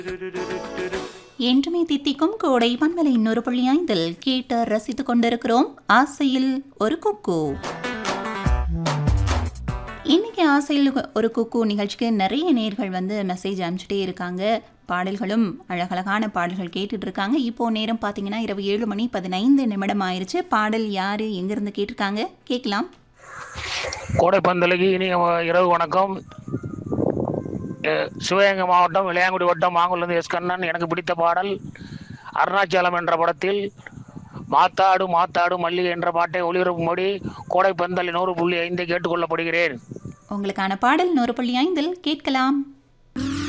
என்றுமே தித்திக்கும் கோடை பண்பலை 100.5 கேட்டு ரசித்துக் கொண்டிருக்கிறோம். ஆசையில் ஒரு குக்கு. இன்னைக்கு ஆசையில் ஒரு குக்கு நிகழ்ச்சிக்கு நிறைய நேர்கள் மெசேஜ் அனுப்பிச்சிட்டே இருக்காங்க. பாடல்களும் அழகழகான பாடல்கள் கேட்டுட்டு இருக்காங்க. இப்போ நேரம் பார்த்தீங்கன்னா இரவு 7:15 ஆயிருச்சு. பாடல் யாரு எங்கிருந்து கேட்டிருக்காங்க கேட்கலாம். கோடை பந்தலுக்கு இனிய இரவு வணக்கம். சிவகங்கை மாவட்டம் இளையாங்குடி வட்டம் மாங்குளந்து எஸ் கண்ணன். எனக்கு பிடித்த பாடல் அருணாச்சலம் என்ற படத்தில் மாத்தாடு மாத்தாடு மல்லிகை என்ற பாட்டை ஒளிபரப்பும்படி கோடை பந்தல் 100.5 கேட்டுக்கொள்ளப்படுகிறேன். உங்களுக்கான பாடல் 100.5 கேட்கலாம்.